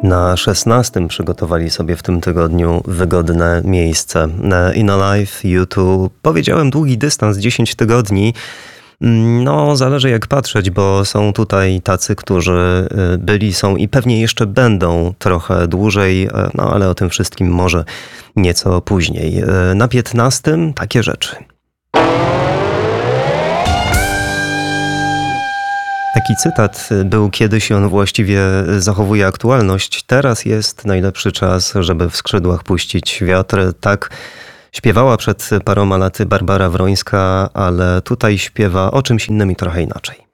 Na 16 przygotowali sobie w tym tygodniu wygodne miejsce. In Alive, U2. Powiedziałem długi dystans, 10 tygodni. No, zależy jak patrzeć, bo są tutaj tacy, którzy byli, są i pewnie jeszcze będą trochę dłużej, no ale o tym wszystkim może nieco później. Na 15 takie rzeczy. Taki cytat był kiedyś i on właściwie zachowuje aktualność. Teraz jest najlepszy czas, żeby w skrzydłach puścić wiatr. Tak śpiewała przed paroma laty Barbara Wrońska, ale tutaj śpiewa o czymś innym i trochę inaczej.